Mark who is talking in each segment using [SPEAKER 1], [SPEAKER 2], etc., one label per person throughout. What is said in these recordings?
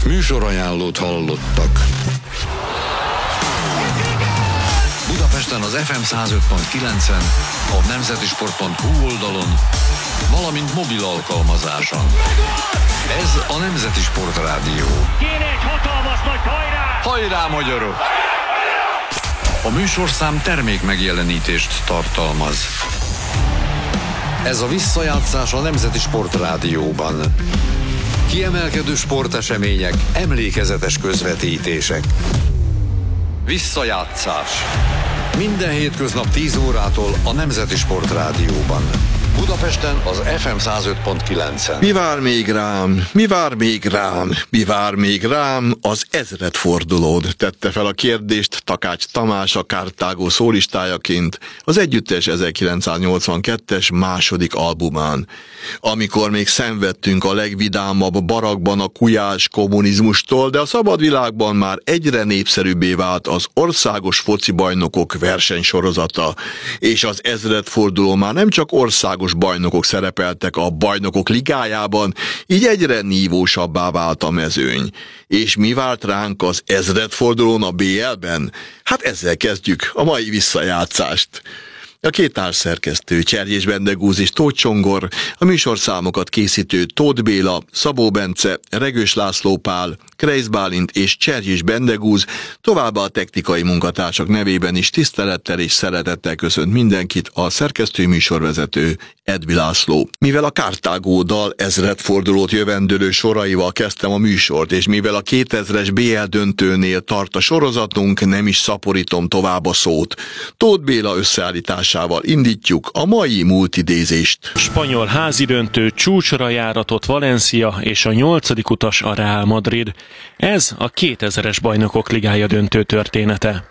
[SPEAKER 1] Műsorajánlót hallottak. Budapesten az FM 105.9-en, a nemzetisport.hu oldalon, valamint mobil alkalmazáson. Ez a Nemzeti Sport Rádió.
[SPEAKER 2] Kéne egy hatalmas nagy hajrá!
[SPEAKER 1] Hajrá, magyarok! A műsorszám termék megjelenítést tartalmaz. Ez a visszajátszás a Nemzeti Sport Rádióban. Kiemelkedő sportesemények, emlékezetes közvetítések. Visszajátszás. Minden hétköznap 10 órától a Nemzeti Sport Rádióban. Budapesten az FM 105.9-en.
[SPEAKER 3] Mi vár még rám? Mi vár még rám? Mi vár még rám? Az ezredfordulón tette fel a kérdést Takács Tamás a Carthago szólistájaként az együttes 1982-es második albumán. Amikor még szenvedtünk a legvidámabb barakban a kujás kommunizmustól, de a szabad világban már egyre népszerűbbé vált az országos focibajnokok versenysorozata, és az ezredforduló már nem csak országos bajnokok szerepeltek a bajnokok ligájában, így egyre nívósabbá vált a mezőny. És mi várt ránk az ezredfordulón a BL-ben? Hát ezzel kezdjük a mai visszajátszást. A két társszerkesztő, Cserjés Bendegúz és Tóth Csongor, a műsorszámokat készítő Tóth Béla, Szabó Bence, Regős László Pál, Kreisz Bálint és Cserjés Bendegúz, továbbá a technikai munkatársak nevében is tisztelettel és szeretettel köszönt mindenkit a szerkesztő műsorvezető Edvi László. Mivel a Carthago dal ezredfordulót jövendőlő soraival kezdtem a műsort, és mivel a 2000-es BL döntőnél tart a sorozatunk, nem is szaporítom tovább a szót. Tóth Béla összeállításával indítjuk a mai multidézést.
[SPEAKER 4] Spanyol házidöntő, csúcsra járatott Valencia és a 8. utas a Real Madrid. Ez a 2000-es Bajnokok Ligája döntő története.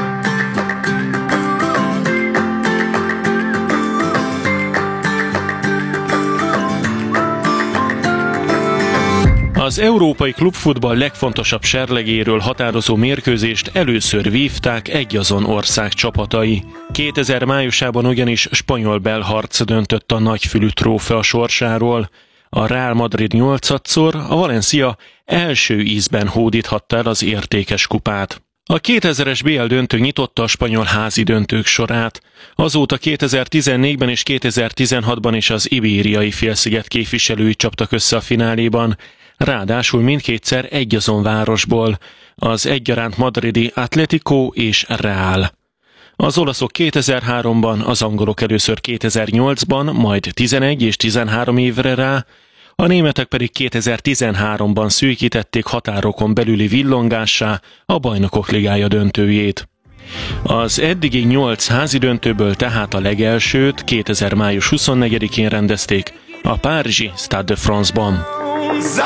[SPEAKER 4] Az európai klubfutball legfontosabb serlegéről határozó mérkőzést először vívták egyazon ország csapatai. 2000 májusában ugyanis spanyol-belga harc döntött a nagyfülű trófea sorsáról. A Real Madrid 8-szor, a Valencia első ízben hódíthatta el az értékes kupát. A 2000-es BL döntő nyitotta a spanyol házi döntők sorát. Azóta 2014-ben és 2016-ban is az Ibériai félsziget képviselői csaptak össze a fináléban, ráadásul mindkétszer egyazon városból, az egyaránt madridi Atlético és Real. Az olaszok 2003-ban, az angolok először 2008-ban, majd 11 és 13 évre rá, a németek pedig 2013-ban szűkítették határokon belüli villongássá a Bajnokok Ligája döntőjét. Az eddigi 8 házi döntőből tehát a legelsőt 2000 május 24-én rendezték a párizsi Stade de France-ban.